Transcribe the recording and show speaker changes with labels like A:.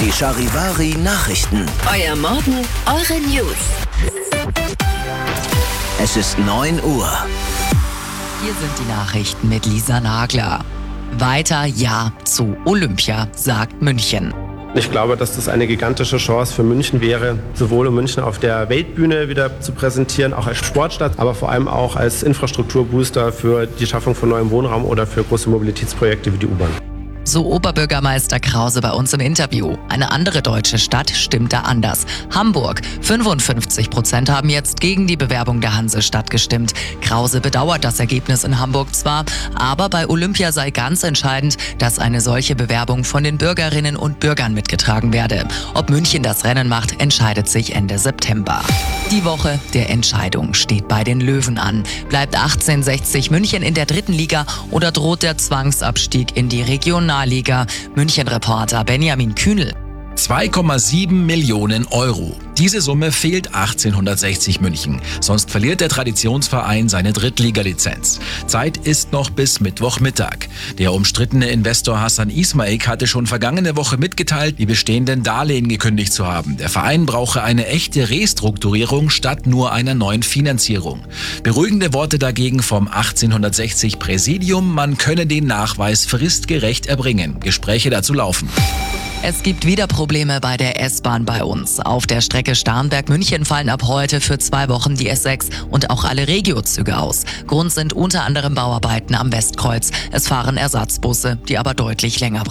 A: Die Charivari Nachrichten.
B: Euer Morgen, eure News.
A: Es ist 9 Uhr.
C: Hier sind die Nachrichten mit Lisa Nagler. Weiter Ja zu Olympia, sagt München.
D: Ich glaube, dass das eine gigantische Chance für München wäre, sowohl um München auf der Weltbühne wieder zu präsentieren, auch als Sportstadt, aber vor allem auch als Infrastrukturbooster für die Schaffung von neuem Wohnraum oder für große Mobilitätsprojekte wie die U-Bahn.
C: So Oberbürgermeister Krause bei uns im Interview. Eine andere deutsche Stadt stimmt da anders. Hamburg. 55% haben jetzt gegen die Bewerbung der Hansestadt gestimmt. Krause bedauert das Ergebnis in Hamburg zwar, aber bei Olympia sei ganz entscheidend, dass eine solche Bewerbung von den Bürgerinnen und Bürgern mitgetragen werde. Ob München das Rennen macht, entscheidet sich Ende September. Die Woche der Entscheidung steht bei den Löwen an. Bleibt 1860 München in der 3. Liga oder droht der Zwangsabstieg in die Regionalliga? München-Reporter Benjamin Kühnel.
E: 2,7 Millionen Euro. Diese Summe fehlt 1860 München. Sonst verliert der Traditionsverein seine Drittliga-Lizenz. Zeit ist noch bis Mittwochmittag. Der umstrittene Investor Hassan Ismaik hatte schon vergangene Woche mitgeteilt, die bestehenden Darlehen gekündigt zu haben. Der Verein brauche eine echte Restrukturierung statt nur einer neuen Finanzierung. Beruhigende Worte dagegen vom 1860 Präsidium, man könne den Nachweis fristgerecht erbringen. Gespräche dazu laufen.
C: Es gibt wieder Probleme bei der S-Bahn bei uns. Auf der Strecke Starnberg-München fallen ab heute für 2 Wochen die S6 und auch alle Regiozüge aus. Grund sind unter anderem Bauarbeiten am Westkreuz. Es fahren Ersatzbusse, die aber deutlich länger